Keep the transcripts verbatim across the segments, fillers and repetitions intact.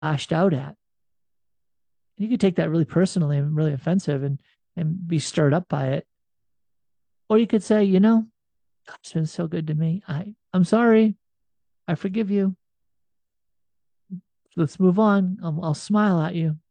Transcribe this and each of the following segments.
lashed out at. You could take that really personally and really offensive and, and be stirred up by it. Or you could say, you know, God's been so good to me. I, I'm sorry. I forgive you. Let's move on. I'll, I'll smile at you.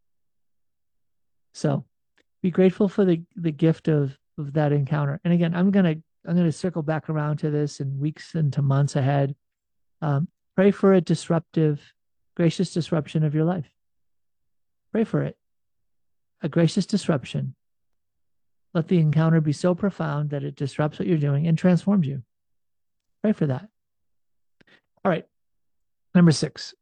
So be grateful for the, the gift of, of that encounter. And again, I'm going to, I'm going to circle back around to this in weeks and to months ahead. Um, pray for a disruptive, gracious disruption of your life. Pray for it. A gracious disruption. Let the encounter be so profound that it disrupts what you're doing and transforms you. Pray for that. All right. Number six.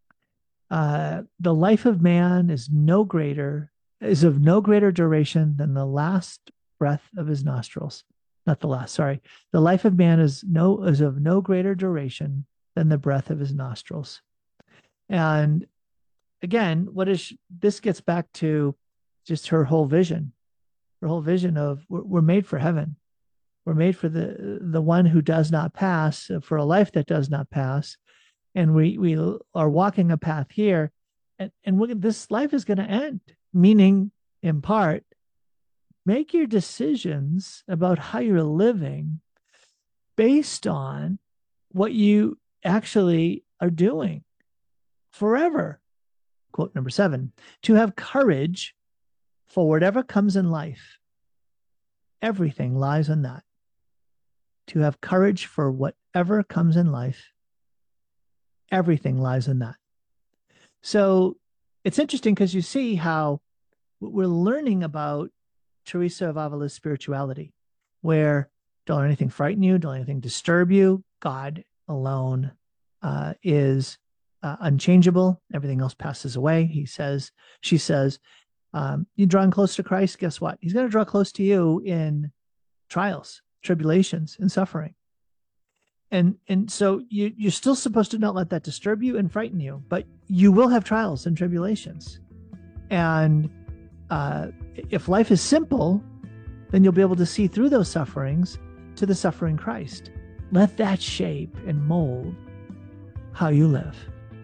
Uh, the life of man is no greater, is of no greater duration than the last breath of his nostrils. Not the last, sorry. The life of man is no is of no greater duration than the breath of his nostrils. And again, what is this gets back to just her whole vision, her whole vision of we're, we're made for heaven. We're made for the the one who does not pass, for a life that does not pass. And we we are walking a path here, and, and we, this life is going to end, meaning in part, make your decisions about how you're living based on what you actually are doing forever. Quote number seven, to have courage for whatever comes in life. Everything lies in that. To have courage for whatever comes in life. Everything lies in that. So it's interesting because you see how we're learning about Teresa of Avila's spirituality, where don't let anything frighten you, don't let anything disturb you. God alone uh, is uh, unchangeable. Everything else passes away. He says, she says, um, you drawing close to Christ, guess what? He's going to draw close to you in trials, tribulations, and suffering. And and so you, you're still supposed to not let that disturb you and frighten you, but you will have trials and tribulations. And uh, if life is simple, then you'll be able to see through those sufferings to the suffering Christ. Let that shape and mold how you live.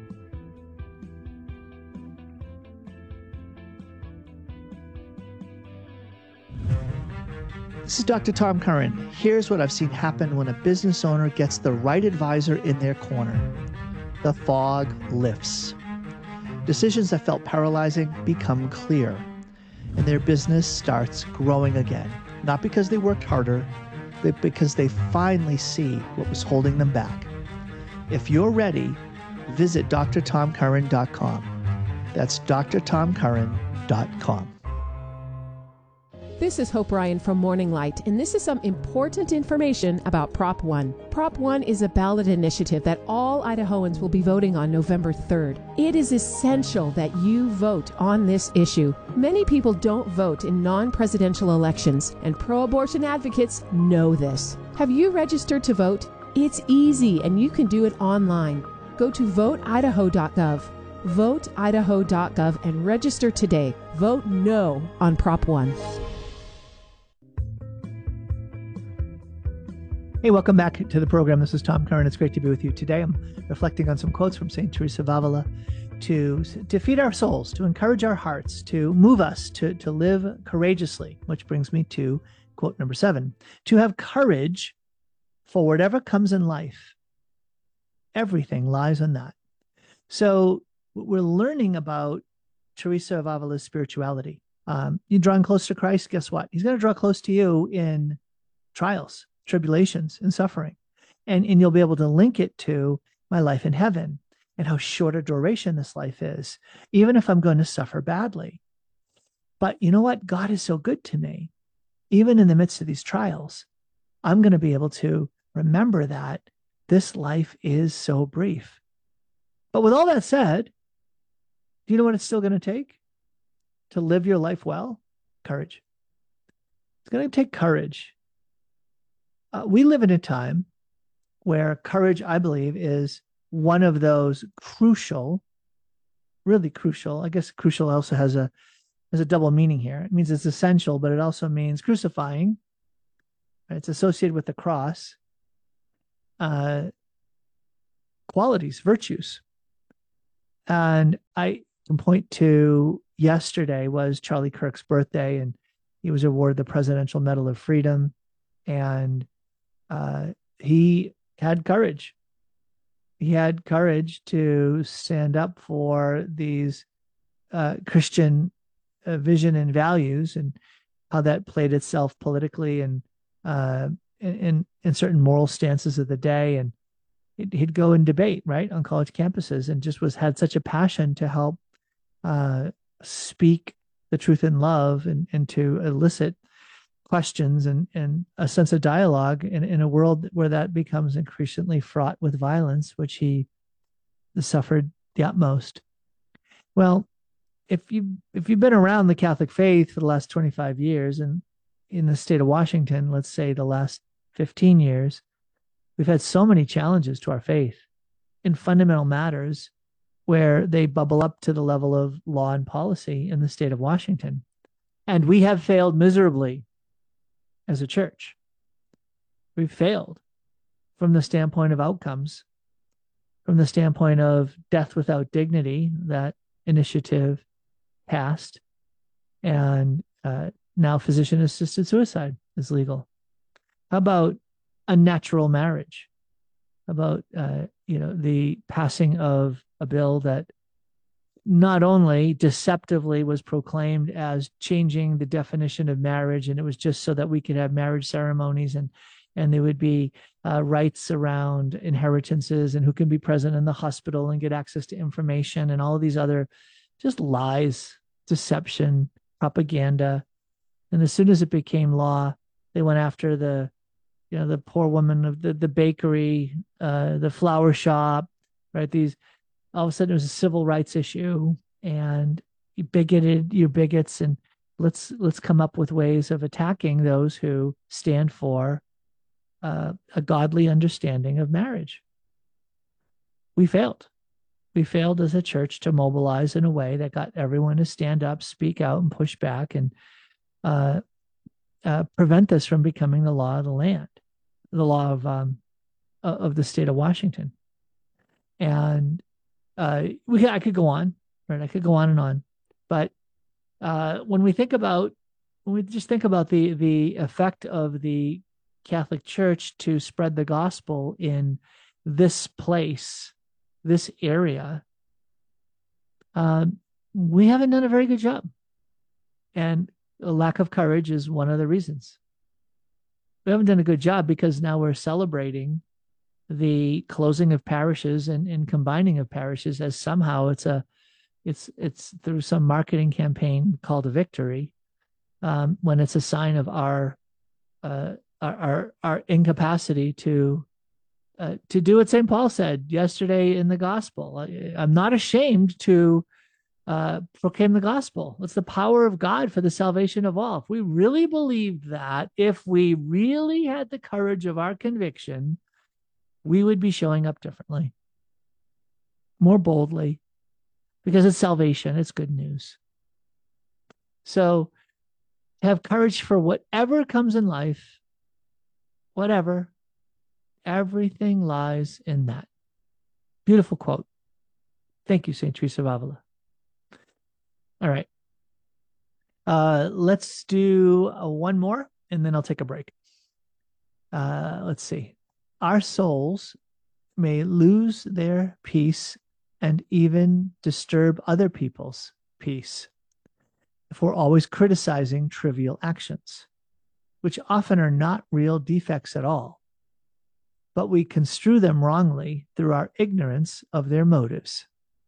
This is Doctor Tom Curran. Here's what I've seen happen when a business owner gets the right advisor in their corner. The fog lifts. Decisions that felt paralyzing become clear, and their business starts growing again. Not because they worked harder, but because they finally see what was holding them back. If you're ready, visit D R tom curran dot com. That's D R tom curran dot com. This is Hope Ryan from Morning Light, and this is some important information about Prop one. Prop one is a ballot initiative that all Idahoans will be voting on November third. It is essential that you vote on this issue. Many people don't vote in non-presidential elections, and pro-abortion advocates know this. Have you registered to vote? It's easy, and you can do it online. Go to vote idaho dot gov. vote idaho dot gov and register today. Vote no on Prop one. Hey, welcome back to the program. This is Tom Curran. It's great to be with you today. I'm reflecting on some quotes from Saint Teresa of Avila to, to feed our souls, to encourage our hearts, to move us to, to live courageously, which brings me to quote number seven, to have courage for whatever comes in life. Everything lies in that. So we're learning about Teresa of Avila's spirituality. Um, you're drawing close to Christ, guess what? He's going to draw close to you in trials, tribulations, and suffering. And, and you'll be able to link it to my life in heaven and how short a duration this life is, even if I'm going to suffer badly. But you know what? God is so good to me. Even in the midst of these trials, I'm going to be able to remember that this life is so brief. But with all that said, do you know what it's still going to take to live your life well? Courage. It's going to take courage. Uh, we live in a time where courage, I believe, is one of those crucial, really crucial. I guess crucial also has a has a double meaning here. It means it's essential, but it also means crucifying. It's associated with the cross. Uh, qualities, virtues And I can point to yesterday was Charlie Kirk's birthday, and he was awarded the Presidential Medal of Freedom. And uh, he had courage. He had courage to stand up for these uh, Christian uh, vision and values, and how that played itself politically and uh, in in certain moral stances of the day. And he'd go and debate right on college campuses, and just was had such a passion to help uh, speak the truth in love, and and to elicit questions and and a sense of dialogue in, in a world where that becomes increasingly fraught with violence, which he suffered the utmost. Well, if you if you've been around the Catholic faith for the last twenty-five years, and in the state of Washington, let's say the last fifteen years, we've had so many challenges to our faith in fundamental matters where they bubble up to the level of law and policy in the state of Washington. And we have failed miserably as a church. We've failed from the standpoint of outcomes, from the standpoint of death without dignity, that initiative passed, and uh, now physician assisted suicide is legal. How about unnatural marriage? How about uh, you know the passing of a bill that not only deceptively was proclaimed as changing the definition of marriage, and it was just so that we could have marriage ceremonies, and and there would be uh, rights around inheritances and who can be present in the hospital and get access to information, and all of these other just lies, deception, propaganda. And as soon as it became law, they went after the, you know, the poor woman of the, the bakery, uh, the flower shop, right? These, all of a sudden it was a civil rights issue, and you bigoted, you're bigots, and let's, let's come up with ways of attacking those who stand for uh, a godly understanding of marriage. We failed. We failed as a church to mobilize in a way that got everyone to stand up, speak out, and push back, and uh, uh, prevent this from becoming the law of the land, the law of um, of the state of Washington. And uh, we, I could go on, right? I could go on and on, but uh, when we think about, when we just think about the the effect of the Catholic Church to spread the gospel in this place, this area, um, we haven't done a very good job. And a lack of courage is one of the reasons. We haven't done a good job because now we're celebrating the closing of parishes and, and combining of parishes as somehow it's a, it's, it's through some marketing campaign called a victory, um, when it's a sign of our, uh, our, our, our incapacity to Uh, to do what Saint Paul said yesterday in the gospel. I, I'm not ashamed to uh, proclaim the gospel. It's the power of God for the salvation of all. If we really believed that, if we really had the courage of our conviction, we would be showing up differently, more boldly, because it's salvation. It's good news. So have courage for whatever comes in life, whatever. Everything lies in that. Beautiful quote. Thank you, Saint Teresa of Avila. All right. Uh, let's do uh, one more, and then I'll take a break. Uh, let's see. Our souls may lose their peace and even disturb other people's peace if we're always criticizing trivial actions, which often are not real defects at all, but we construe them wrongly through our ignorance of their motives.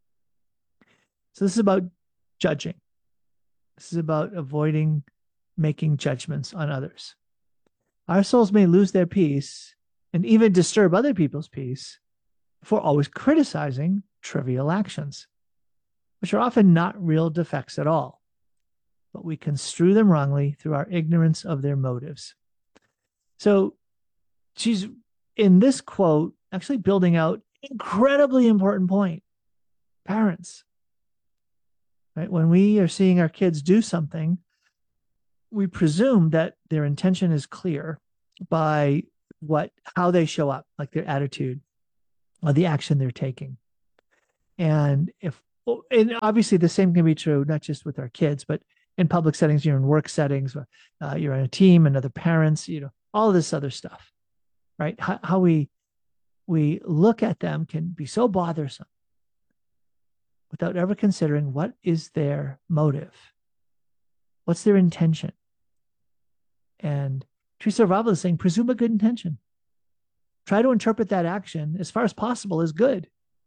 So this is about judging. This is about avoiding making judgments on others. Our souls may lose their peace and even disturb other people's peace if we're always criticizing trivial actions, which are often not real defects at all, but we construe them wrongly through our ignorance of their motives. So she's, in this quote, actually building out incredibly important point. Parents, right? When we are seeing our kids do something, we presume that their intention is clear by what, how they show up, like their attitude or the action they're taking. And if And obviously the same can be true, not just with our kids, but in public settings, you're in work settings, uh, you're in a team and other parents, you know, all this other stuff, right? How, how we, we look at them can be so bothersome without ever considering what is their motive, what's their intention. And Teresa of Avila is saying, presume a good intention. Try to interpret that action as far as possible as good.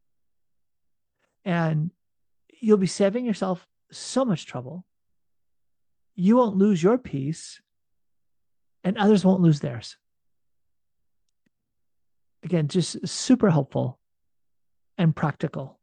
And you'll be saving yourself so much trouble. You won't lose your peace, and others won't lose theirs. Again, just super helpful and practical.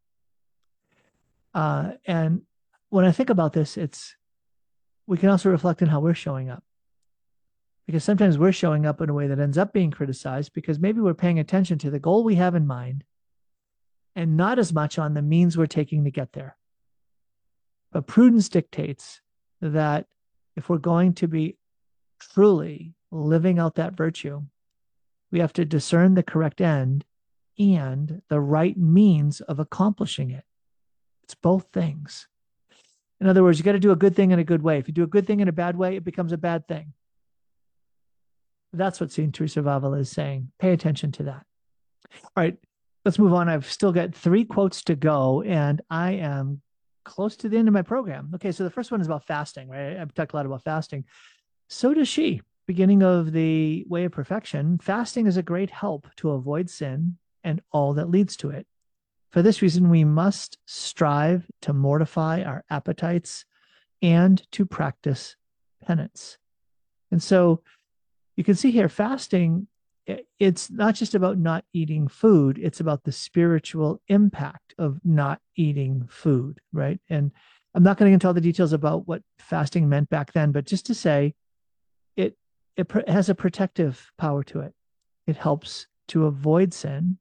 Uh, and when I think about this, it's we can also reflect on how we're showing up. Because sometimes we're showing up in a way that ends up being criticized because maybe we're paying attention to the goal we have in mind and not as much on the means we're taking to get there. But prudence dictates that if we're going to be truly living out that virtue, we have to discern the correct end and the right means of accomplishing it. It's both things. In other words, you got to do a good thing in a good way. If you do a good thing in a bad way, it becomes a bad thing. That's what Saint Teresa of Avila is saying. Pay attention to that. All right, let's move on. I've still got three quotes to go, and I am close to the end of my program. Okay, so the first one is about fasting, right? I've talked a lot about fasting. So does she. Beginning of the Way of Perfection, fasting is a great help to avoid sin and all that leads to it. For this reason, we must strive to mortify our appetites and to practice penance. And so you can see here, fasting, it's not just about not eating food, it's about the spiritual impact of not eating food, right? And I'm not going to get into all the details about what fasting meant back then, but just to say, it, it has a protective power to it. It helps to avoid sin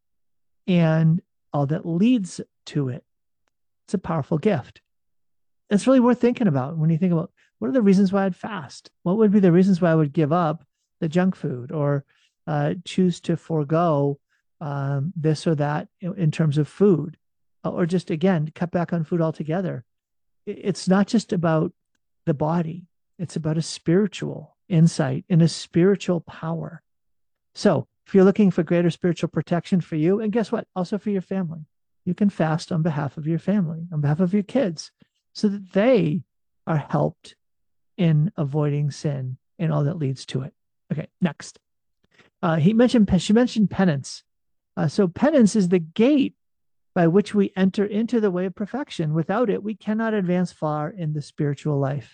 and all that leads to it. It's a powerful gift. It's really worth thinking about when you think about what are the reasons why I'd fast? What would be the reasons why I would give up the junk food or uh, choose to forego um, this or that in, in terms of food, or just, again, cut back on food altogether. It's not just about the body. It's about a spiritual insight and a spiritual power. So if you're looking for greater spiritual protection for you, and guess what? Also for your family, you can fast on behalf of your family, on behalf of your kids, so that they are helped in avoiding sin and all that leads to it. Okay, next. Uh, he mentioned, she mentioned penance. Uh, so penance is the gate by which we enter into the way of perfection. Without it, we cannot advance far in the spiritual life.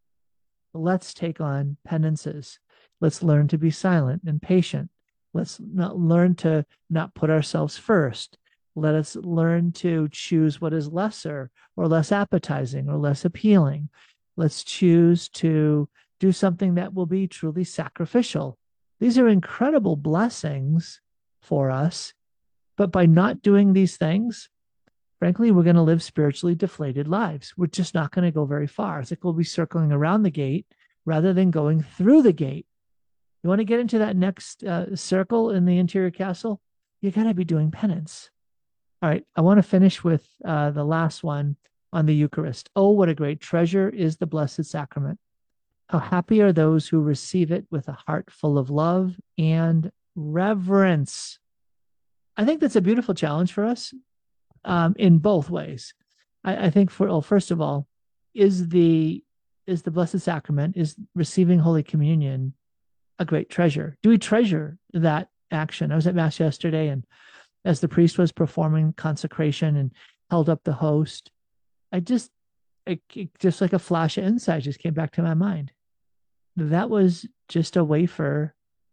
Let's take on penances. Let's learn to be silent and patient. Let's not learn to not put ourselves first. Let us learn to choose what is lesser or less appetizing or less appealing. Let's choose to do something that will be truly sacrificial. These are incredible blessings for us, but by not doing these things, frankly, we're going to live spiritually deflated lives. We're just not going to go very far. It's like we'll be circling around the gate rather than going through the gate. You want to get into that next uh, circle in the interior castle? You got to be doing penance. All right, I want to finish with uh, the last one on the Eucharist. Oh, what a great treasure is the Blessed Sacrament. How happy are those who receive it with a heart full of love and reverence. I think that's a beautiful challenge for us um, in both ways. I, I think for, well, first of all, is the is the Blessed Sacrament, is receiving Holy Communion a great treasure? Do we treasure that action? I was at Mass yesterday, and as the priest was performing consecration and held up the host, I just, it, it, just like a flash of insight just came back to my mind. That was just a wafer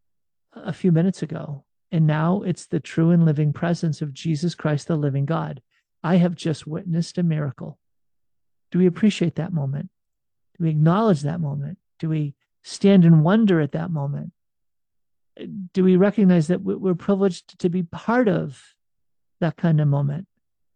a few minutes ago. And now it's the true and living presence of Jesus Christ, the living God. I have just witnessed a miracle. Do we appreciate that moment? Do we acknowledge that moment? Do we stand in wonder at that moment? Do we recognize that we're privileged to be part of that kind of moment?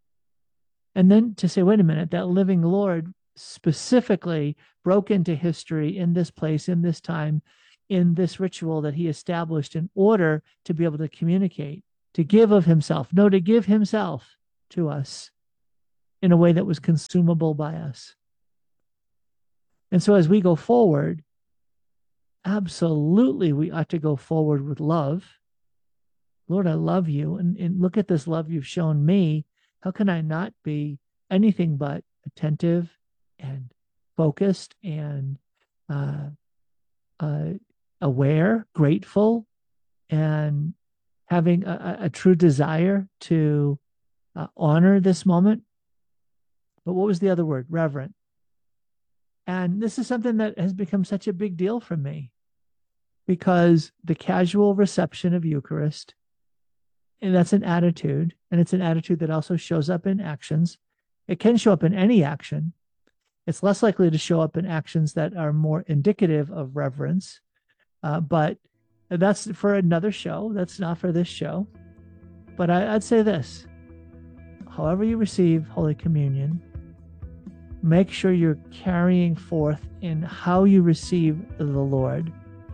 And then to say, wait a minute, that living Lord specifically broke into history in this place, in this time, in this ritual that he established in order to be able to communicate, to give of himself, no, to give himself to us. in a way that was consumable by us. And so as we go forward, absolutely we ought to go forward with love. Lord, I love you. And, and look at this love you've shown me. How can I not be anything but attentive and focused and uh, uh, aware, grateful, and having a, a true desire to uh, honor this moment? But what was the other word? Reverent. And this is something that has become such a big deal for me, because the casual reception of Eucharist, and that's an attitude, and it's an attitude that also shows up in actions. It can show up in any action. It's less likely to show up in actions that are more indicative of reverence, uh, but that's for another show. That's not for this show. But I, I'd say this: however you receive Holy Communion, make sure you're carrying forth in how you receive the Lord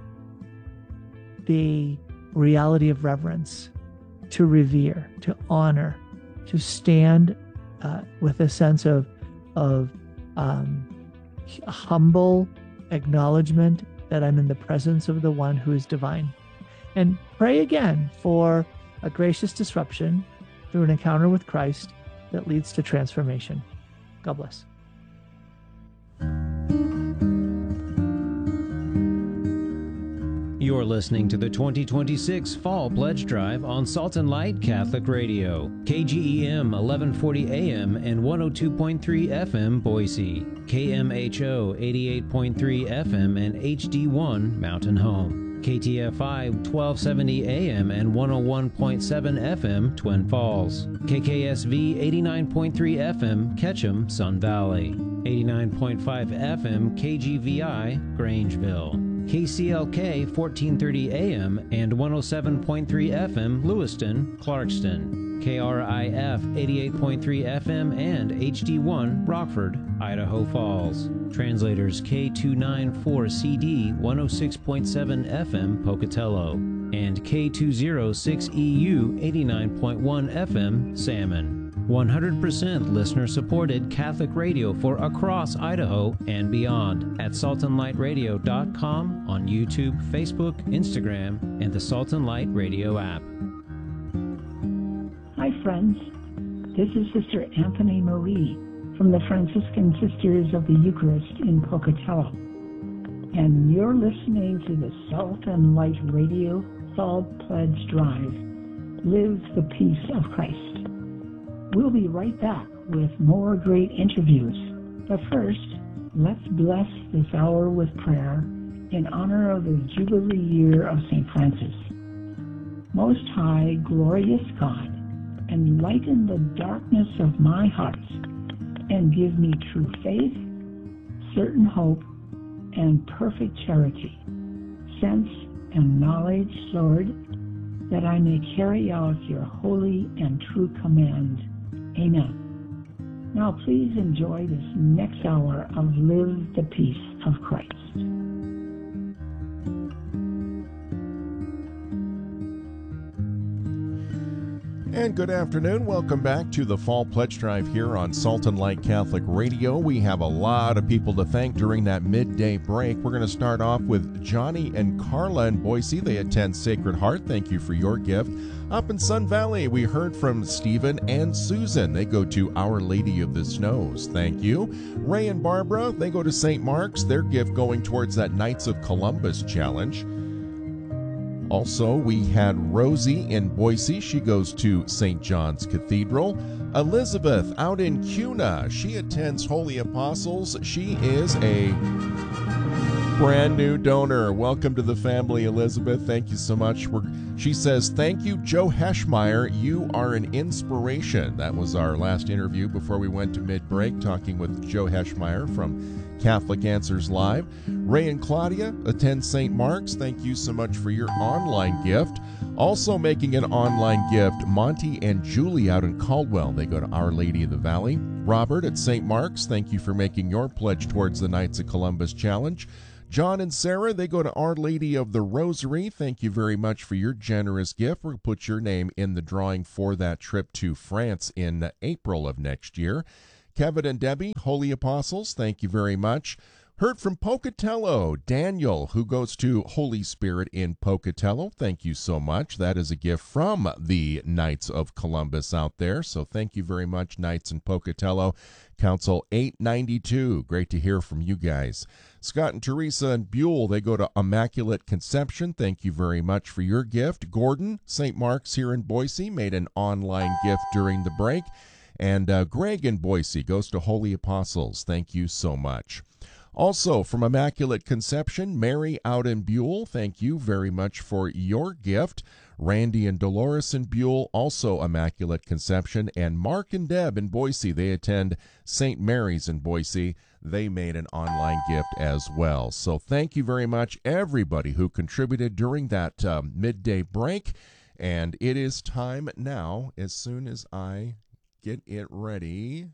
the reality of reverence, to revere, to honor, to stand uh, with a sense of of um, humble acknowledgement that I'm in the presence of the one who is divine. And pray again for a gracious disruption through an encounter with Christ that leads to transformation. God bless. You're listening to the twenty twenty-six Fall Pledge Drive on Salt and Light Catholic Radio, K G E M eleven forty A M and one oh two point three F M Boise, K M H O eighty-eight point three F M and H D one Mountain Home, K T F I twelve seventy A M and one oh one point seven F M Twin Falls, K K S V eighty-nine point three F M Ketchum, Sun Valley, eighty-nine point five F M K G V I Grangeville, K C L K fourteen thirty A M and one oh seven point three F M Lewiston, Clarkston, K R I F eighty-eight point three F M and H D one Rockford, Idaho Falls. Translators K two ninety-four C D one oh six point seven F M Pocatello and K two oh six E U eighty-nine point one F M Salmon. one hundred percent listener-supported Catholic radio for across Idaho and beyond at salt and light radio dot com, on YouTube, Facebook, Instagram, and the Salt and Light Radio app. Hi, friends. This is Sister Anthony Marie from the Franciscan Sisters of the Eucharist in Pocatello. And you're listening to the Salt and Light Radio Fall Pledge Drive. Live the peace of Christ. We'll be right back with more great interviews. But first, let's bless this hour with prayer in honor of the Jubilee year of Saint Francis. Most High, glorious God, enlighten the darkness of my heart and give me true faith, certain hope, and perfect charity, sense and knowledge, Lord, that I may carry out your holy and true command. Amen. Now please enjoy this next hour of Live the Peace of Christ. And good afternoon. Welcome back to the Fall Pledge Drive here on Salt and Light Catholic Radio. We have a lot of people to thank during that midday break. We're going to start off with Johnny and Carla in Boise. They attend Sacred Heart. Thank you for your gift. Up in Sun Valley, we heard from Stephen and Susan. They go to Our Lady of the Snows. Thank you. Ray and Barbara, they go to Saint Mark's. Their gift going towards that Knights of Columbus challenge. Also, we had Rosie in Boise. She goes to Saint John's Cathedral. Elizabeth out in Cuna. She attends Holy Apostles. She is a brand new donor. Welcome to the family, Elizabeth. Thank you so much. We're, she says, thank you, Joe Heschmeyer. You are an inspiration. That was our last interview before we went to mid-break, talking with Joe Heschmeyer from Catholic Answers Live. Ray and Claudia attend Saint Mark's. Thank you so much for your online gift. Also making an online gift, Monty and Julie out in Caldwell. They go to Our Lady of the Valley. Robert at Saint Mark's, thank you for making your pledge towards the Knights of Columbus Challenge. John and Sarah, they go to Our Lady of the Rosary. Thank you very much for your generous gift. We'll put your name in the drawing for that trip to France in April of next year. Kevin and Debbie, Holy Apostles, thank you very much. Heard from Pocatello, Daniel, who goes to Holy Spirit in Pocatello. Thank you so much. That is a gift from the Knights of Columbus out there. So thank you very much, Knights in Pocatello. Council eight ninety-two. Great to hear from you guys. Scott and Teresa and Buell, they go to Immaculate Conception. Thank you very much for your gift. Gordon, Saint Mark's here in Boise, made an online gift during the break. And uh, Greg in Boise goes to Holy Apostles. Thank you so much. Also, from Immaculate Conception, Mary out in Buell, thank you very much for your gift. Randy and Dolores in Buell, also Immaculate Conception. And Mark and Deb in Boise, they attend Saint Mary's in Boise. They made an online gift as well. So thank you very much, everybody who contributed during that uh, midday break. And it is time now, as soon as I get it ready.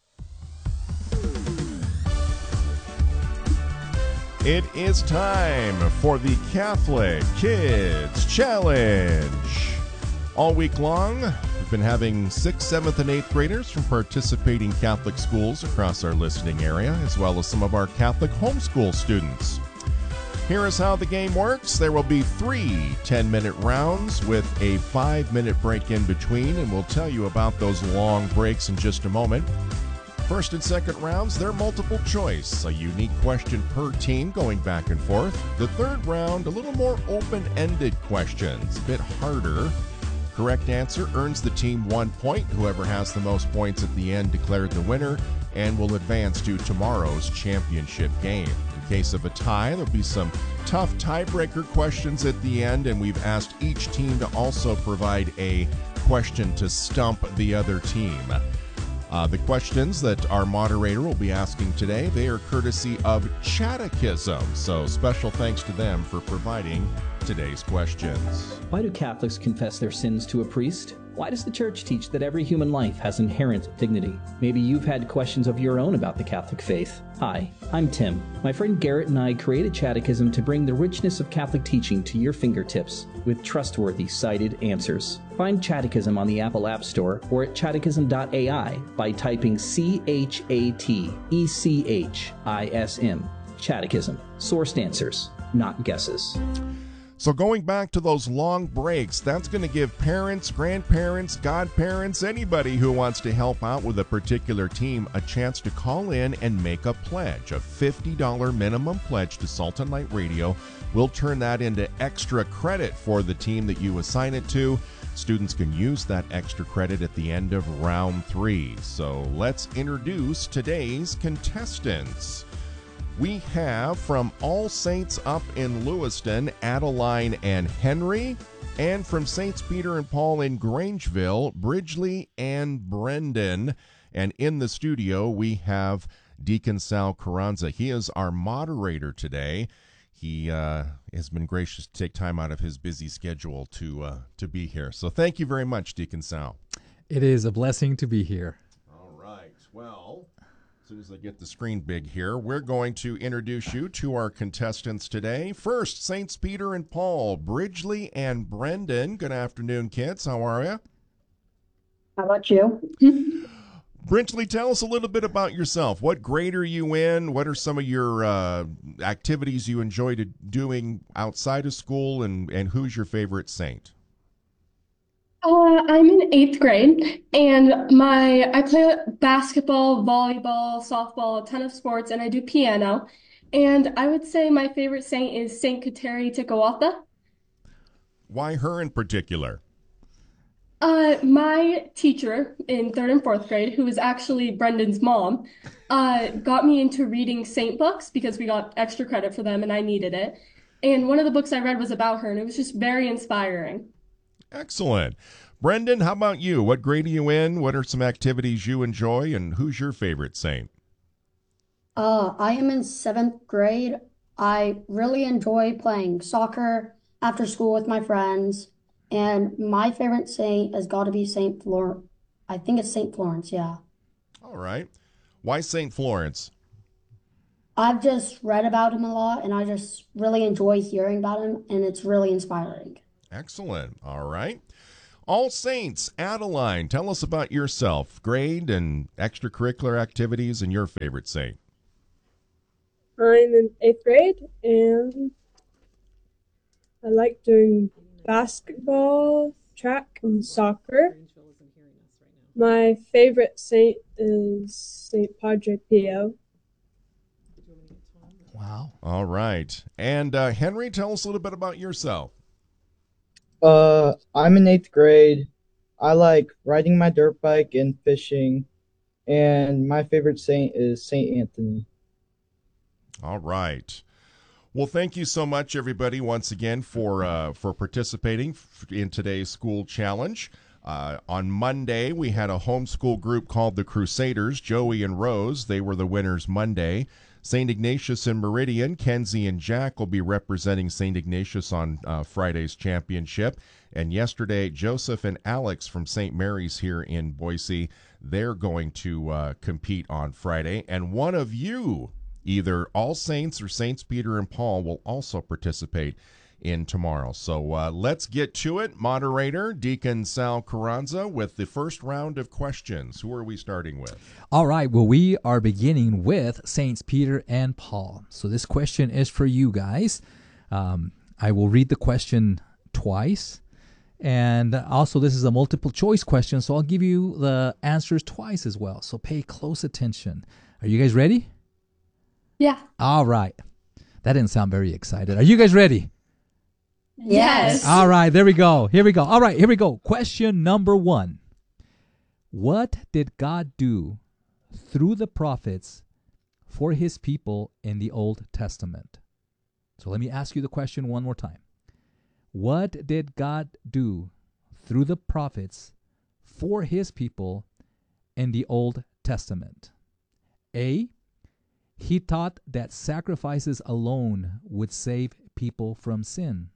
It is time for the Catholic Kids Challenge. All week long, we've been having sixth, seventh, and eighth graders from participating Catholic schools across our listening area, as well as some of our Catholic homeschool students. Here is how the game works. There will be three ten-minute rounds with a five-minute break in between, and we'll tell you about those long breaks in just a moment. First and second rounds, they're multiple choice, a unique question per team going back and forth. The third round, a little more open-ended questions, a bit harder. Correct answer earns the team one point. Whoever has the most points at the end declared the winner and will advance to tomorrow's championship game. In case of a tie, there'll be some tough tiebreaker questions at the end, and we've asked each team to also provide a question to stump the other team. Uh, the questions that our moderator will be asking today, they are courtesy of Catechism. So special thanks to them for providing today's questions. Why do Catholics confess their sins to a priest? Why does the Church teach that every human life has inherent dignity? Maybe you've had questions of your own about the Catholic faith. Hi, I'm Tim. My friend Garrett and I created Catechism to bring the richness of Catholic teaching to your fingertips with trustworthy, cited answers. Find Catechism on the Apple App Store or at catechism dot A I by typing C H A T E C H I S M. Catechism. Sourced answers, not guesses. So going back to those long breaks, that's going to give parents, grandparents, godparents, anybody who wants to help out with a particular team a chance to call in and make a pledge, a fifty dollars minimum pledge to Salt and Light Radio. We'll turn that into extra credit for the team that you assign it to. Students can use that extra credit at the end of round three. So let's introduce today's contestants. We have from All Saints up in Lewiston, Adeline and Henry, and from Saints Peter and Paul in Grangeville, Bridgely and Brendan. And in the studio, we have Deacon Sal Carranza. He is our moderator today. He uh, has been gracious to take time out of his busy schedule to uh, to be here. So thank you very much, Deacon Sal. It is a blessing to be here. All right. Well, as soon as I get the screen big here, we're going to introduce you to our contestants today. First, Saints Peter and Paul, Bridgely and Brendan. Good afternoon, kids. How are you? How about you? Bridgely, tell us a little bit about yourself. What grade are you in? What are some of your uh, activities you enjoy to doing outside of school, and, and who's your favorite saint? Uh, I'm in eighth grade, and my I play basketball, volleyball, softball, a ton of sports, and I do piano. And I would say my favorite saint is Saint Kateri Tekakwitha. Why her in particular? Uh, my teacher in third and fourth grade, who was actually Brendan's mom, uh, got me into reading saint books because we got extra credit for them and I needed it. And one of the books I read was about her, and it was just very inspiring. Excellent. Brendan, how about you? What grade are you in? What are some activities you enjoy, and who's your favorite saint? Uh, I am in seventh grade. I really enjoy playing soccer after school with my friends. And my favorite saint has got to be Saint Florence. I think it's Saint Florence, yeah. All right. Why Saint Florence? I've just read about him a lot, and I just really enjoy hearing about him, and it's really inspiring. Excellent. All right. All Saints, Adeline, tell us about yourself, grade and extracurricular activities, and your favorite saint. I'm in eighth grade, and I like doing basketball, track, and soccer. My favorite saint is Saint Padre Pio. Wow. All right. And uh, Henry, tell us a little bit about yourself. Uh, I'm in eighth grade. I like riding my dirt bike and fishing, and my favorite saint is Saint Anthony. All right. Well, thank you so much, everybody, once again for uh, for participating in today's school challenge. Uh, on Monday, we had a homeschool group called the Crusaders, Joey and Rose. They were the winners Monday. Saint Ignatius and Meridian, Kenzie and Jack will be representing Saint Ignatius on uh, Friday's championship. And yesterday, Joseph and Alex from Saint Mary's here in Boise, they're going to uh, compete on Friday. And one of you, either All Saints or Saints Peter and Paul, will also participate in tomorrow. So uh, let's get to it. Moderator, Deacon Sal Carranza, with the first round of questions. Who are we starting with? All right. Well, we are beginning with Saints Peter and Paul. So this question is for you guys. Um, I will read the question twice. And also, this is a multiple choice question, so I'll give you the answers twice as well. So pay close attention. Are you guys ready? Yeah. All right. That didn't sound very excited. Are you guys ready? Yes. All right, there we go. Here we go. All right, here we go. Question number one. What did God do through the prophets for his people in the Old Testament? So let me ask you the question one more time. What did God do through the prophets for his people in the Old Testament? A, he taught that sacrifices alone would save people from sin.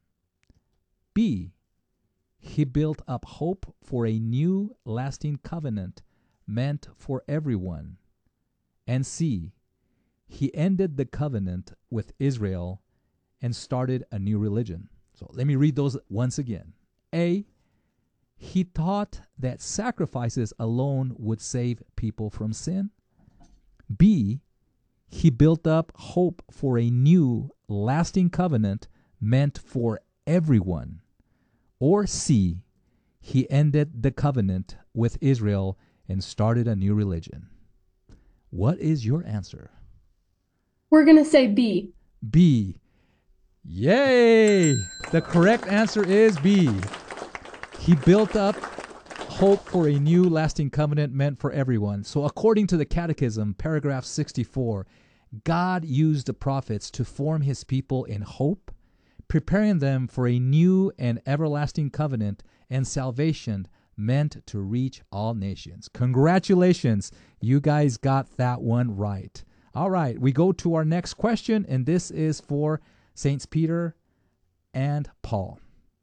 B, he built up hope for a new lasting covenant meant for everyone. And C, he ended the covenant with Israel and started a new religion. So let me read those once again. A, he taught that sacrifices alone would save people from sin. B, he built up hope for a new lasting covenant meant for everyone. Or C, he ended the covenant with Israel and started a new religion. What is your answer? We're going to say B. B. Yay! The correct answer is B. He built up hope for a new lasting covenant meant for everyone. So according to the Catechism, paragraph sixty-four, God used the prophets to form his people in hope, preparing them for a new and everlasting covenant and salvation meant to reach all nations. Congratulations, you guys got that one right. All right, we go to our next question, and this is for Saints Peter and Paul.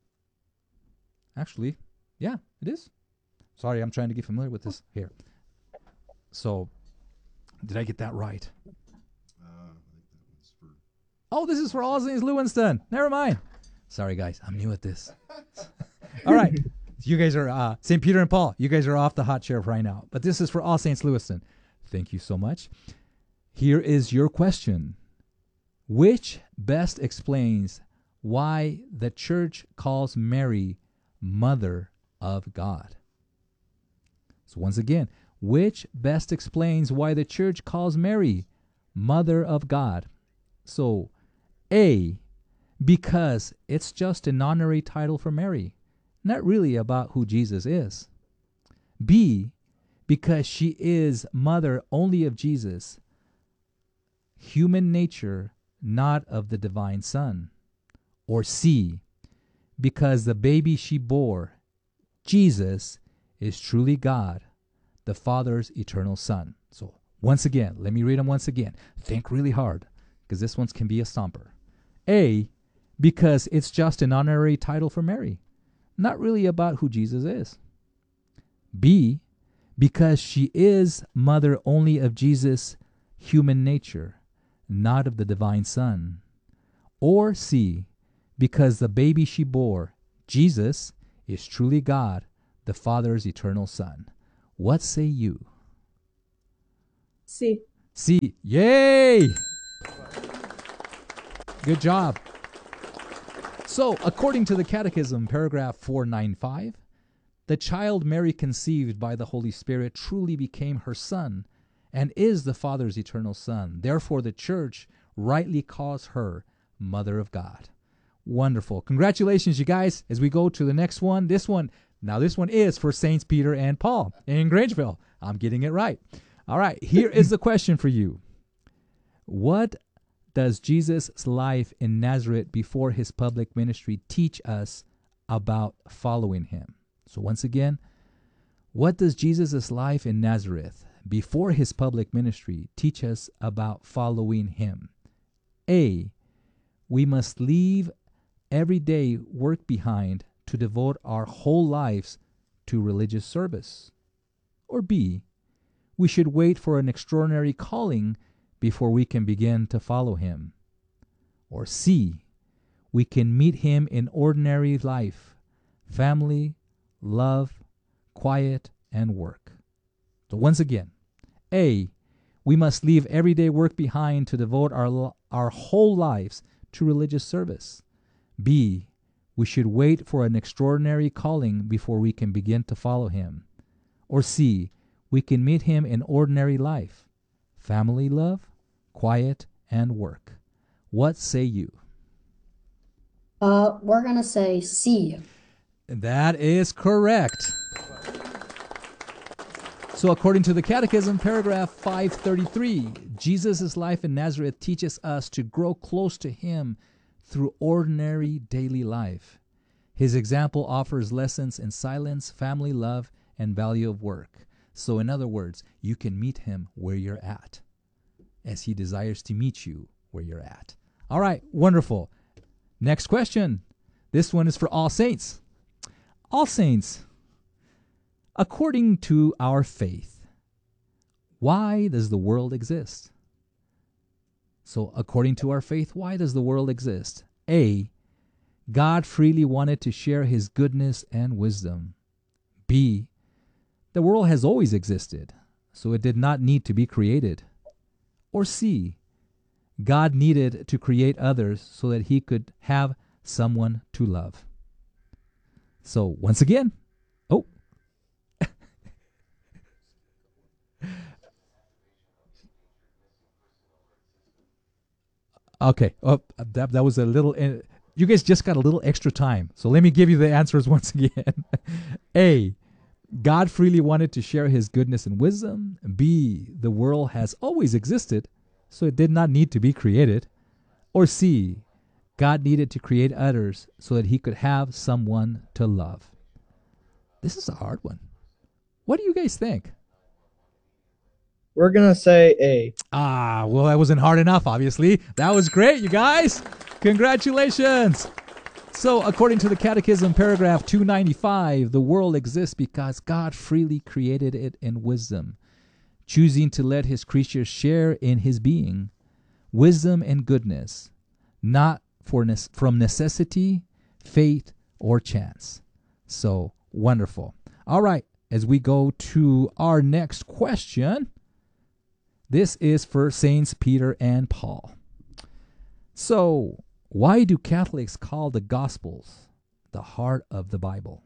Actually, yeah, it is. Sorry, I'm trying to get familiar with this here. So, did I get that right? Oh, this is for All Saints Lewiston. Never mind. Sorry, guys. I'm new at this. All right. You guys are, uh, Saint Peter and Paul, you guys are off the hot chair right now. But this is for All Saints Lewiston. Thank you so much. Here is your question. Which best explains why the church calls Mary Mother of God? So once again, which best explains why the church calls Mary Mother of God? So, A, because it's just an honorary title for Mary, not really about who Jesus is. B, because she is mother only of Jesus, human nature, not of the divine Son. Or C, because the baby she bore, Jesus, is truly God, the Father's eternal Son. So, once again, let me read them once again. Think really hard, because this one can be a stomper. A, because it's just an honorary title for Mary, not really about who Jesus is. B, because she is mother only of Jesus' human nature, not of the divine Son. Or C, because the baby she bore, Jesus, is truly God, the Father's eternal Son. What say you? C. C. Yay! Good job. So, according to the Catechism, paragraph four ninety-five, the child Mary conceived by the Holy Spirit truly became her son and is the Father's eternal Son. Therefore, the Church rightly calls her Mother of God. Wonderful. Congratulations, you guys, as we go to the next one. This one, now this one is for Saints Peter and Paul in Grangeville. I'm getting it right. All right, here is the question for you. What does Jesus' life in Nazareth before his public ministry teach us about following him? So once again, what does Jesus' life in Nazareth before his public ministry teach us about following him? A, we must leave everyday work behind to devote our whole lives to religious service. Or B, we should wait for an extraordinary calling before we can begin to follow him. Or C, we can meet him in ordinary life, family, love, quiet, and work. So once again, A, we must leave everyday work behind to devote our, our whole lives to religious service. B, we should wait for an extraordinary calling before we can begin to follow him. Or C, we can meet him in ordinary life, family, love, quiet, and work. What say you? Uh, we're gonna say C. That is correct. So according to the Catechism, paragraph five thirty-three, Jesus' life in Nazareth teaches us to grow close to him through ordinary daily life. His example offers lessons in silence, family love, and value of work. So in other words, you can meet him where you're at, as he desires to meet you where you're at. All right, wonderful. Next question. This one is for all saints. All saints, according to our faith, why does the world exist? So according to our faith, why does the world exist? A, God freely wanted to share his goodness and wisdom. B, the world has always existed, so it did not need to be created. Or C, God needed to create others so that he could have someone to love. So once again, oh, okay, oh, that, that was a little, uh, you guys just got a little extra time. So let me give you the answers once again. A, God freely wanted to share his goodness and wisdom. B, the world has always existed, so it did not need to be created. Or C, God needed to create others so that he could have someone to love. This is a hard one. What do you guys think? We're going to say A. Ah, well, that wasn't hard enough, obviously. That was great, you guys. Congratulations. So, according to the Catechism, paragraph two ninety-five, the world exists because God freely created it in wisdom, choosing to let his creatures share in his being, wisdom and goodness, not for ne- from necessity, fate, or chance. So, wonderful. All right, as we go to our next question, this is for Saints Peter and Paul. So, why do Catholics call the Gospels the heart of the Bible?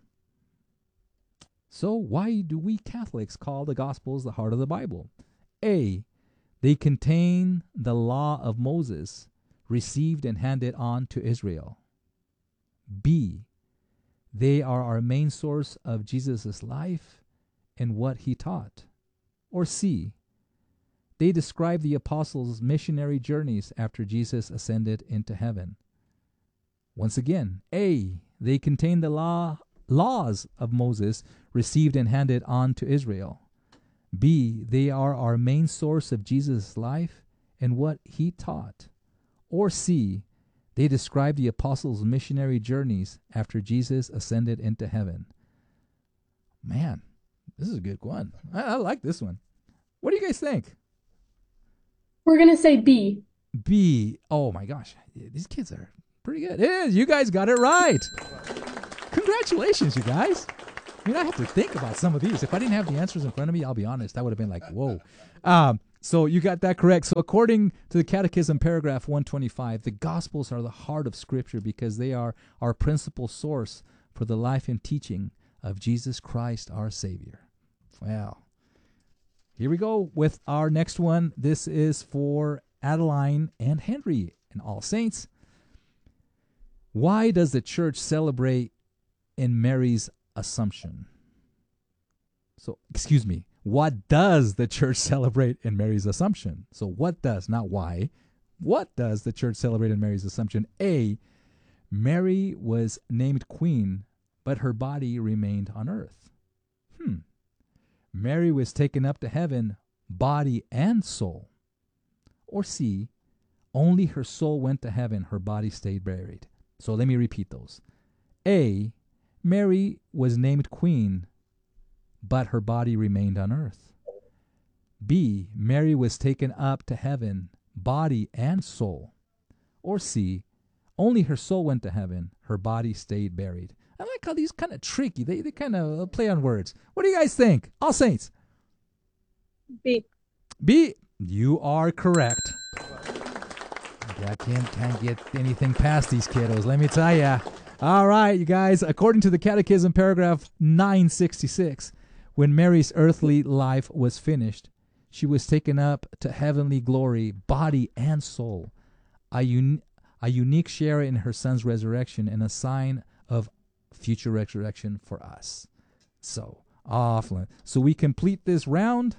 So, why do we Catholics call the Gospels the heart of the Bible? A, they contain the law of Moses, received and handed on to Israel. B, they are our main source of Jesus' life and what he taught. Or C, they describe the apostles' missionary journeys after Jesus ascended into heaven. Once again, A, they contain the law, laws of Moses received and handed on to Israel. B, they are our main source of Jesus' life and what he taught. Or C, they describe the apostles' missionary journeys after Jesus ascended into heaven. Man, this is a good one. I, I like this one. What do you guys think? We're going to say B. B. Oh my gosh. These kids are pretty good. Yeah, you guys got it right. Congratulations, you guys. I mean, I have to think about some of these. If I didn't have the answers in front of me, I'll be honest, I would have been like, whoa. Um, so you got that correct. So according to the Catechism, paragraph one twenty-five, the Gospels are the heart of Scripture because they are our principal source for the life and teaching of Jesus Christ, our Savior. Well, here we go with our next one. This is for Adeline and Henry and All Saints. Why does the church celebrate in Mary's Assumption? So, excuse me, what does the church celebrate in Mary's Assumption? So what does, not why, what does the church celebrate in Mary's Assumption? A, Mary was named queen, but her body remained on earth. Hmm. Mary was taken up to heaven, body and soul. Or C, only her soul went to heaven, her body stayed buried. So let me repeat those. A, Mary was named queen, but her body remained on earth. B, Mary was taken up to heaven, body and soul. Or C, only her soul went to heaven, her body stayed buried. I like how these kind of tricky. They they kind of play on words. What do you guys think? All Saints. B. B, you are correct. I can't, can't get anything past these kiddos, let me tell ya. All right, you guys. According to the Catechism, paragraph nine sixty-six, when Mary's earthly life was finished, she was taken up to heavenly glory, body and soul, a, un- a unique share in her son's resurrection and a sign of future resurrection for us. So, awful. So we complete this round,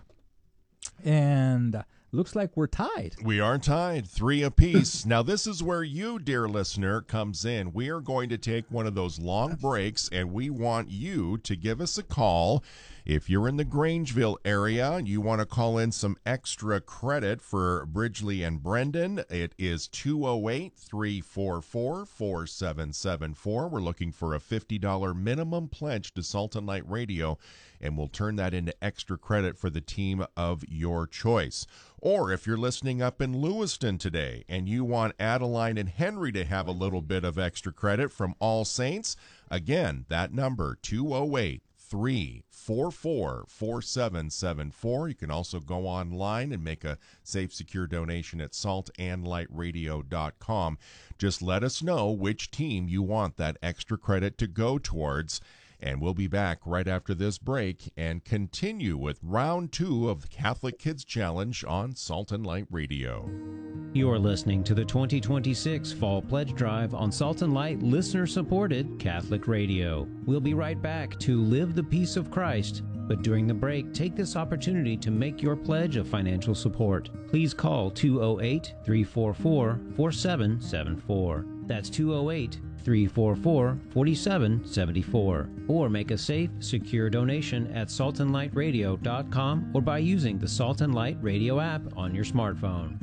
and looks like we're tied. We are tied, three apiece. Now, this is where you, dear listener, comes in. We are going to take one of those long breaks, and we want you to give us a call. If you're in the Grangeville area and you want to call in some extra credit for Bridgely and Brendan, it is two oh eight, three four four, four seven seven four. We're looking for a fifty dollars minimum pledge to Salt and Light Radio, and we'll turn that into extra credit for the team of your choice. Or if you're listening up in Lewiston today and you want Adeline and Henry to have a little bit of extra credit from All Saints, again, that number, two oh eight, three four four, four seven seven four. You can also go online and make a safe, secure donation at salt and light radio dot com. Just let us know which team you want that extra credit to go towards. And we'll be back right after this break and continue with round two of the Catholic Kids Challenge on Salt and Light Radio. You're listening to the twenty twenty-six Fall Pledge Drive on Salt and Light listener-supported Catholic Radio. We'll be right back to Live the Peace of Christ. But during the break, take this opportunity to make your pledge of financial support. Please call two oh eight, three four four, four seven seven four. That's two oh eight, three four four, four seven seven four. Or make a safe, secure donation at salt and light radio dot com or by using the Salt and Light Radio app on your smartphone.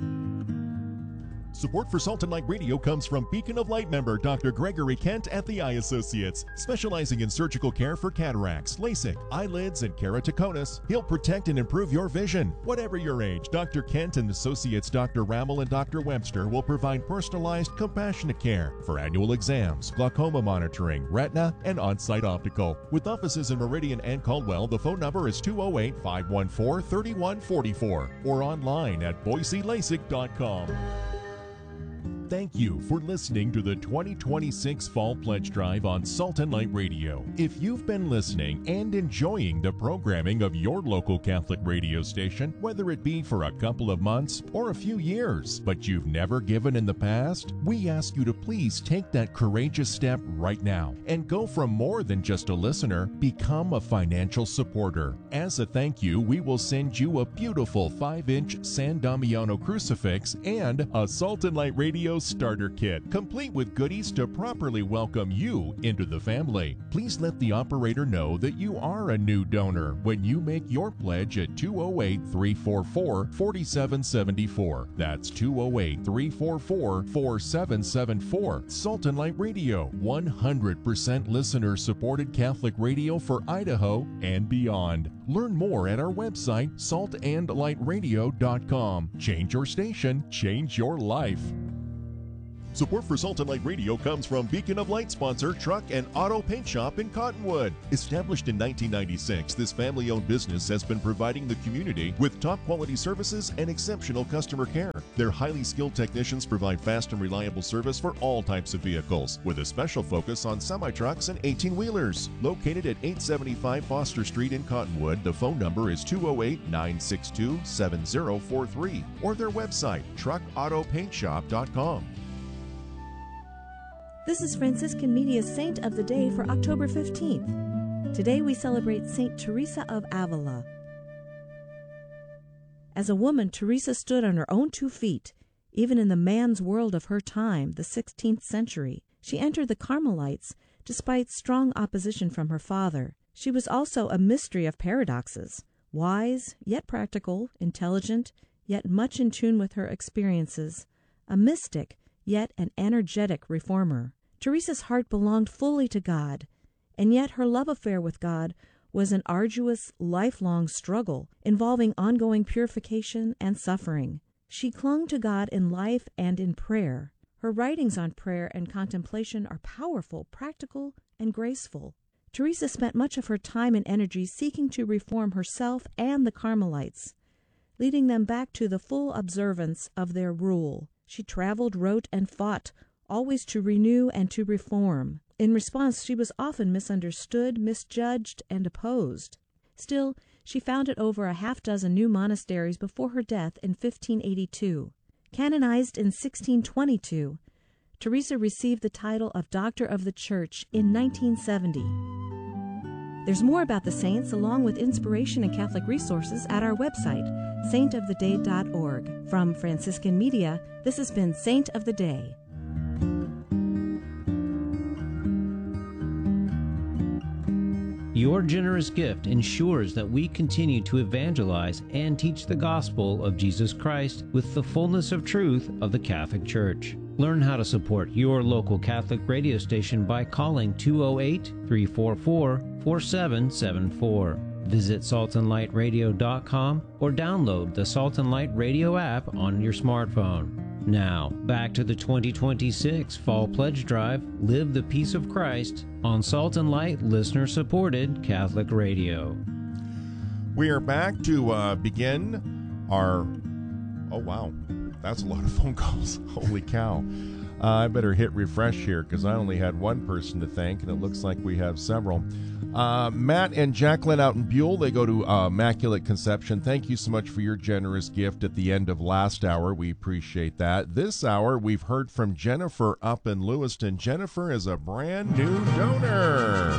Support for Salt and Light Radio comes from Beacon of Light member Doctor Gregory Kent at the Eye Associates, specializing in surgical care for cataracts, LASIK, eyelids, and keratoconus. He'll protect and improve your vision. Whatever your age, Doctor Kent and Associates Doctor Rammel and Doctor Webster will provide personalized, compassionate care for annual exams, glaucoma monitoring, retina, and on-site optical. With offices in Meridian and Caldwell, the phone number is two oh eight, five one four, three one four four or online at boise lasik dot com. Thank you for listening to the twenty twenty-six Fall Pledge Drive on Salt and Light Radio. If you've been listening and enjoying the programming of your local Catholic radio station, whether it be for a couple of months or a few years, but you've never given in the past, we ask you to please take that courageous step right now and go from more than just a listener, become a financial supporter. As a thank you, we will send you a beautiful five inch San Damiano crucifix and a Salt and Light Radio starter kit, complete with goodies to properly welcome you into the family. Please let the operator know that you are a new donor when you make your pledge at two oh eight, three four four, four seven seven four. That's two oh eight, three four four, four seven seven four. Salt and Light Radio, one hundred percent listener-supported Catholic radio for Idaho and beyond. Learn more at our website, salt and light radio dot com. Change your station, change your life. Support for Salt and Light Radio comes from Beacon of Light sponsor Truck and Auto Paint Shop in Cottonwood. Established in nineteen ninety-six, this family-owned business has been providing the community with top-quality services and exceptional customer care. Their highly skilled technicians provide fast and reliable service for all types of vehicles, with a special focus on semi-trucks and eighteen-wheelers. Located at eight seventy-five Foster Street in Cottonwood, the phone number is two oh eight, nine six two, seven oh four three or their website, truck auto paint shop dot com. This is Franciscan Media's Saint of the Day for October fifteenth. Today we celebrate Saint Teresa of Avila. As a woman, Teresa stood on her own two feet, even in the man's world of her time, the sixteenth century. She entered the Carmelites despite strong opposition from her father. She was also a mystery of paradoxes, wise, yet practical, intelligent, yet much in tune with her experiences, a mystic, yet an energetic reformer. Teresa's heart belonged fully to God, and yet her love affair with God was an arduous, lifelong struggle involving ongoing purification and suffering. She clung to God in life and in prayer. Her writings on prayer and contemplation are powerful, practical, and graceful. Teresa spent much of her time and energy seeking to reform herself and the Carmelites, leading them back to the full observance of their rule. She traveled, wrote, and fought, always to renew and to reform. In response, she was often misunderstood, misjudged, and opposed. Still, she founded over a half dozen new monasteries before her death in fifteen eighty-two. Canonized in sixteen twenty-two, Teresa received the title of Doctor of the Church in nineteen seventy. There's more about the saints, along with inspiration and Catholic resources, at our website, saint of the day dot org. From Franciscan Media, this has been Saint of the Day. Your generous gift ensures that we continue to evangelize and teach the gospel of Jesus Christ with the fullness of truth of the Catholic Church. Learn how to support your local Catholic radio station by calling two oh eight, three four four, four seven seven four. Visit salt and light radio dot com or download the Salt and Light Radio app on your smartphone. Now, back to the twenty twenty-six Fall Pledge Drive, Live the Peace of Christ, on Salt and Light listener-supported Catholic Radio. We are back to uh, begin our... Oh, wow. That's a lot of phone calls. Holy cow. Uh, I better hit refresh here because I only had one person to thank, and it looks like we have several. Uh, Matt and Jacqueline out in Buell, they go to uh, Immaculate Conception. Thank you so much for your generous gift at the end of last hour. We appreciate that. This hour, we've heard from Jennifer up in Lewiston. Jennifer is a brand new donor,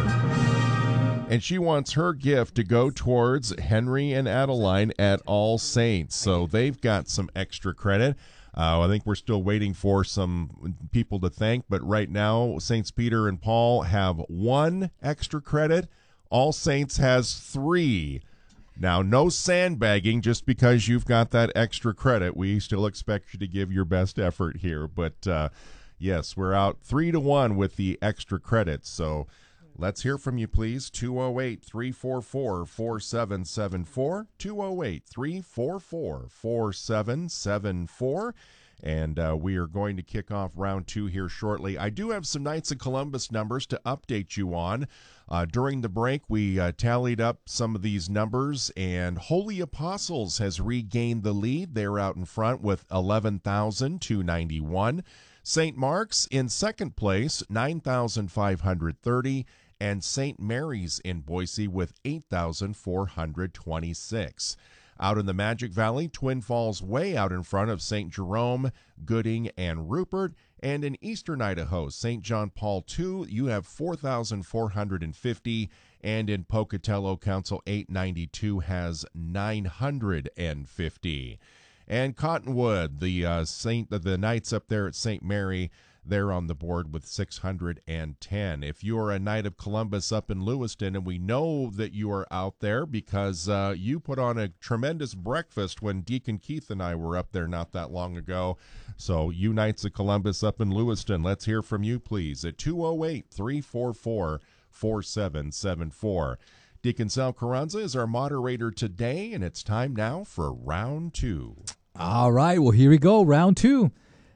and she wants her gift to go towards Henry and Adeline at All Saints. So they've got some extra credit. Uh, I think we're still waiting for some people to thank, but right now, Saints Peter and Paul have one extra credit. All Saints has three. Now, no sandbagging just because you've got that extra credit. We still expect you to give your best effort here, but uh, yes, we're out three to one with the extra credits. So let's hear from you, please. two oh eight, three four four, four seven seven four, two oh eight, three four four, four seven seven four. And uh, we are going to kick off round two here shortly. I do have some Knights of Columbus numbers to update you on. Uh, during the break, we uh, tallied up some of these numbers, and Holy Apostles has regained the lead. They're out in front with eleven thousand two hundred ninety-one. Saint Mark's in second place, nine thousand five hundred thirty. And Saint Mary's in Boise with eight thousand four hundred twenty-six. Out in the Magic Valley, Twin Falls way out in front of Saint Jerome, Gooding, and Rupert. And in eastern Idaho, Saint John Paul the Second, you have four thousand four hundred fifty. And in Pocatello, Council eight ninety-two has nine hundred fifty. And Cottonwood, the uh, Saint, the Knights up there at Saint Mary, they're on the board with six hundred ten. If you are a Knight of Columbus up in Lewiston, and we know that you are out there because uh, you put on a tremendous breakfast when Deacon Keith and I were up there not that long ago. So you Knights of Columbus up in Lewiston, let's hear from you, please, at two oh eight, three four four, four seven seven four. Deacon Sal Carranza is our moderator today, and it's time now for round two. All right, well, here we go, round two.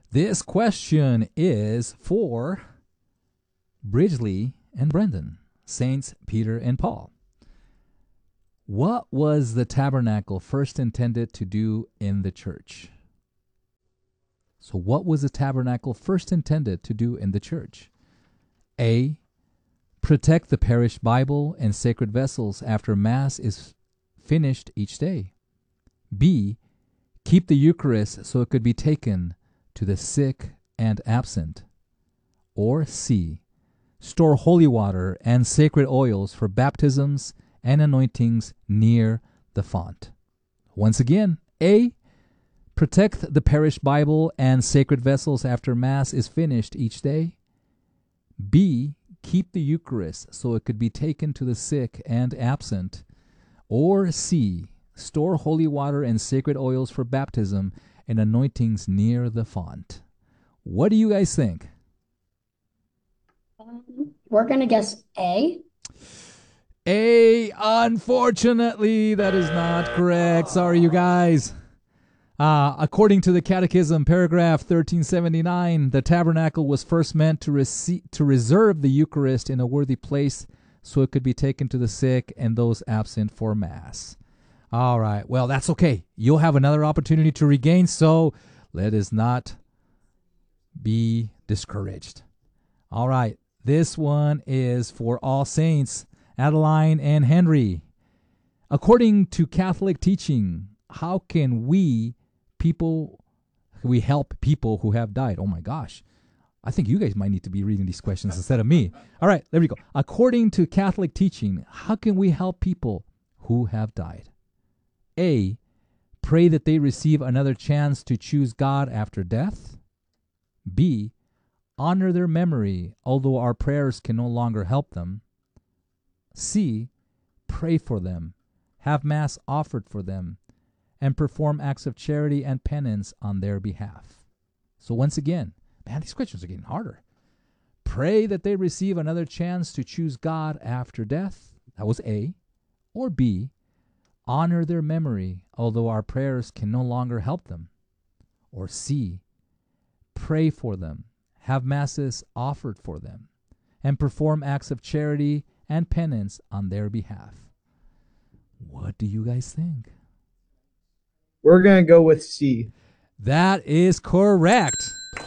This question is for Bridgely and Brendan, Saints Peter and Paul. What was the tabernacle first intended to do in the church? So what was the tabernacle first intended to do in the church? A. Protect the parish Bible and sacred vessels after Mass is finished each day. B. Keep the Eucharist so it could be taken to the sick and absent. Or C. Store holy water and sacred oils for baptisms and anointings near the font. Once again, A. Protect the parish Bible and sacred vessels after Mass is finished each day. B. Keep the Eucharist so it could be taken to the sick and absent. Or C. Store holy water and sacred oils for baptism and anointings near the font. What do you guys think? Um, we're going to guess A. A. Unfortunately, that is not correct. Sorry, you guys. Uh, according to the Catechism, paragraph thirteen seventy-nine, the tabernacle was first meant to, rece- to reserve the Eucharist in a worthy place so it could be taken to the sick and those absent for Mass. All right. Well, that's okay. You'll have another opportunity to regain, so let us not be discouraged. All right. This one is for All Saints, Adeline and Henry. According to Catholic teaching, how can we people, we help people who have died? Oh my gosh. I think you guys might need to be reading these questions instead of me. All right, there we go. According to Catholic teaching, how can we help people who have died? A. Pray that they receive another chance to choose God after death. B. Honor their memory, although our prayers can no longer help them. C. Pray for them, have Mass offered for them, and perform acts of charity and penance on their behalf. So once again, man, these questions are getting harder. Pray that they receive another chance to choose God after death. That was A. Or B. Honor their memory, although our prayers can no longer help them. Or C. Pray for them, have Masses offered for them, and perform acts of charity and penance on their behalf. What do you guys think? We're going to go with C. That is correct.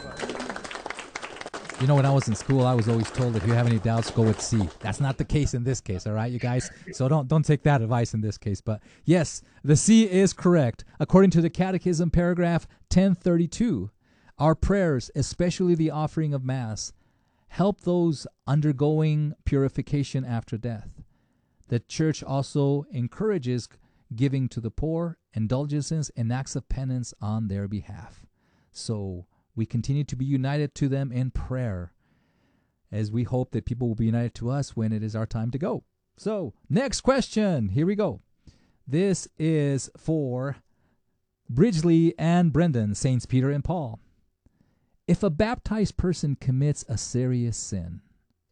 You know, when I was in school, I was always told if you have any doubts, go with C. That's not the case in this case, all right, you guys? So don't don't take that advice in this case. But yes, the C is correct. According to the Catechism, paragraph ten thirty-two, our prayers, especially the offering of Mass, help those undergoing purification after death. The Church also encourages giving to the poor, indulgences, and acts of penance on their behalf. So we continue to be united to them in prayer, as we hope that people will be united to us when it is our time to go. So, next question. Here we go. This is for Bridgely and Brendan, Saints Peter and Paul. If a baptized person commits a serious sin,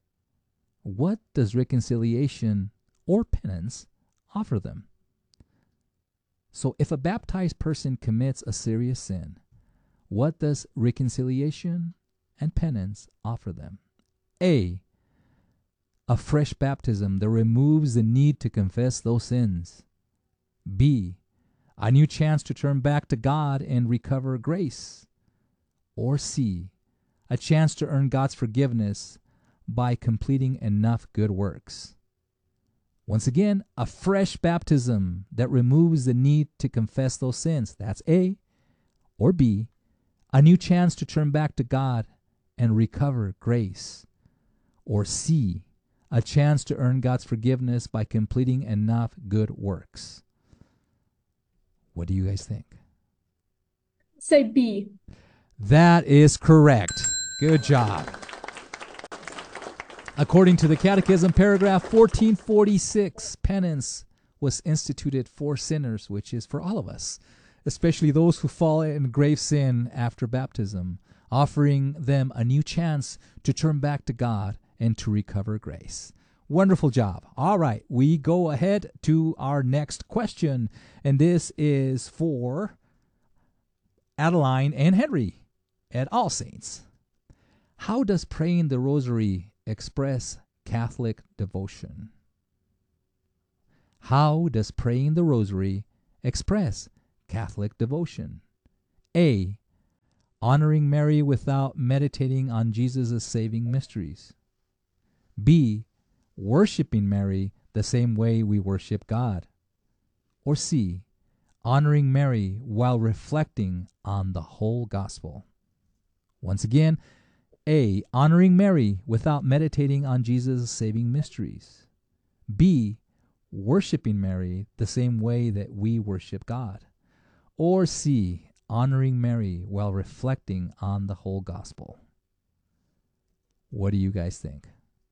what does reconciliation or penance offer them? So if a baptized person commits a serious sin, what does reconciliation and penance offer them? A. A fresh baptism that removes the need to confess those sins. B. A new chance to turn back to God and recover grace. Or C. A chance to earn God's forgiveness by completing enough good works. Once again, a fresh baptism that removes the need to confess those sins. That's A. Or B. A new chance to turn back to God and recover grace. Or C. A chance to earn God's forgiveness by completing enough good works. What do you guys think? Say B. That is correct. Good job. According to the Catechism, paragraph fourteen forty-six, penance was instituted for sinners, which is for all of us, especially those who fall in grave sin after baptism, offering them a new chance to turn back to God and to recover grace. Wonderful job. All right, we go ahead to our next question, and this is for Adeline and Henry. at All Saints. How does praying the rosary express Catholic devotion? How does praying the rosary express Catholic devotion? A. Honoring Mary without meditating on Jesus' saving mysteries. B. Worshiping Mary the same way we worship God. Or C. Honoring Mary while reflecting on the whole gospel. Once again, A. Honoring Mary without meditating on Jesus' saving mysteries. B. Worshiping Mary the same way that we worship God. Or C. Honoring Mary while reflecting on the whole gospel. What do you guys think?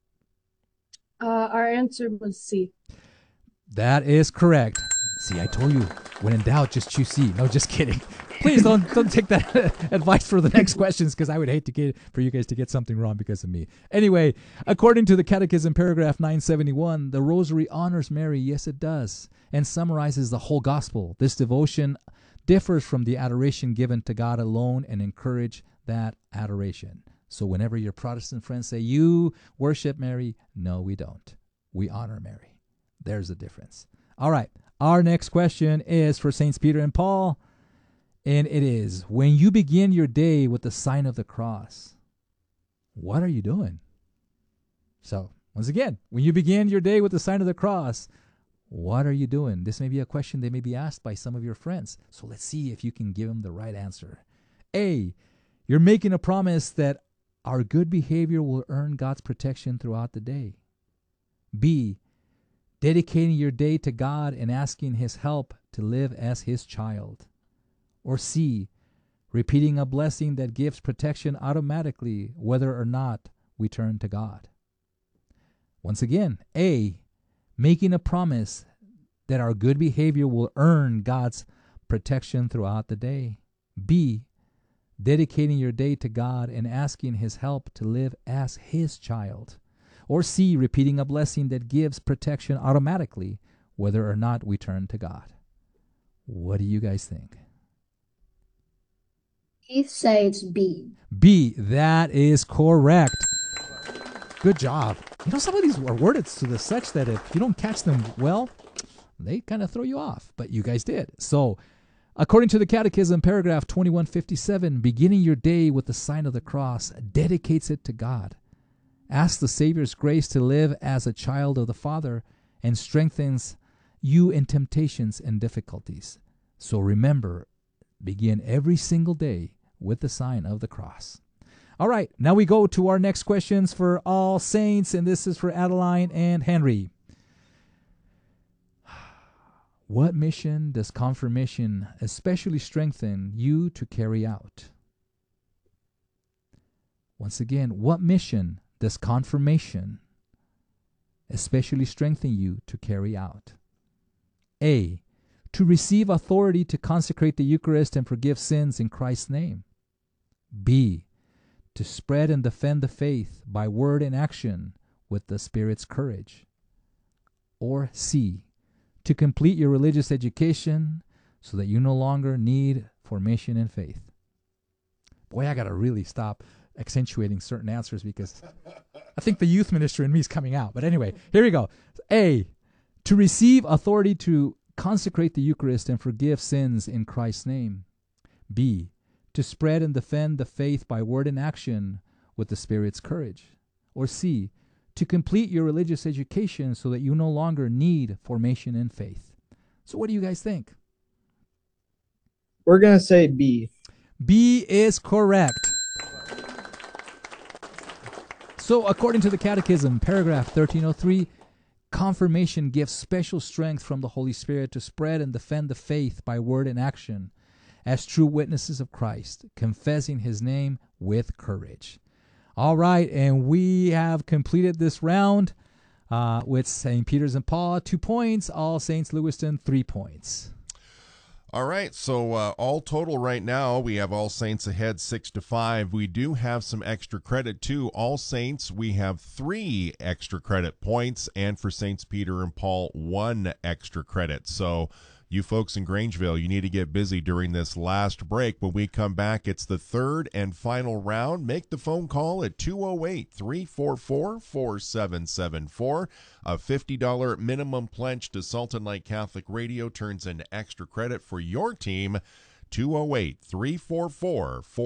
Uh, our answer was C. That is correct. See, I told you, when in doubt, just choose C. No, just kidding. Please don't don't take that advice for the next questions, because I would hate to get for you guys to get something wrong because of me. Anyway, according to the Catechism, paragraph nine seventy-one, the Rosary honors Mary. Yes, it does, and summarizes the whole gospel. This devotion differs from the adoration given to God alone and encourage that adoration. So whenever your Protestant friends say, you worship Mary, no, we don't. We honor Mary. There's the difference. All right. Our next question is for Saints Peter and Paul, and it is, when you begin your day with the sign of the cross, what are you doing? So, once again, when you begin your day with the sign of the cross, what are you doing? This may be a question they may be asked by some of your friends. So let's see if you can give them the right answer. A, you're making a promise that our good behavior will earn God's protection throughout the day. B, dedicating your day to God and asking His help to live as His child. Or C, repeating a blessing that gives protection automatically whether or not we turn to God. Once again, A, making a promise that our good behavior will earn God's protection throughout the day. B, dedicating your day to God and asking His help to live as His child. Or C, repeating a blessing that gives protection automatically whether or not we turn to God. What do you guys think? He says B. B, that is correct. Good job. You know, some of these are worded to the such that if you don't catch them well, they kind of throw you off, but you guys did. So, according to the Catechism, paragraph twenty-one fifty-seven, beginning your day with the sign of the cross dedicates it to God. Ask the Savior's grace to live as a child of the Father and strengthens you in temptations and difficulties. So remember, begin every single day with the sign of the cross. All right, now we go to our next questions for All Saints, and this is for Adeline and Henry. What mission does confirmation especially strengthen you to carry out? Once again, what mission does confirmation especially strengthen you to carry out? A, to receive authority to consecrate the Eucharist and forgive sins in Christ's name. B, to spread and defend the faith by word and action with the Spirit's courage. Or C, to complete your religious education so that you no longer need formation in faith. Boy, I got to really stop accentuating certain answers because I think the youth minister in me is coming out. But anyway, here we go. A, to receive authority to consecrate the Eucharist and forgive sins in Christ's name. B, to spread and defend the faith by word and action with the Spirit's courage. Or C, to complete your religious education so that you no longer need formation in faith. So what do you guys think? We're going to say B. B is correct. So according to the Catechism, paragraph thirteen oh three, confirmation gives special strength from the Holy Spirit to spread and defend the faith by word and action as true witnesses of Christ, confessing His name with courage. All right, and we have completed this round uh, with Saint Peter's and Paul, two points. All Saints Lewiston, three points. All right, so uh, all total right now, we have All Saints ahead six to five. We do have some extra credit too. All Saints, we have three extra credit points, and for Saints Peter and Paul, one extra credit. So You folks in Grangeville, you need to get busy during this last break. When we come back, it's the third and final round. Make the phone call at two oh eight, three four four, four seven seven four. A fifty dollars minimum pledge to Salt and Light Catholic Radio turns into extra credit for your team. two oh eight, three four four, four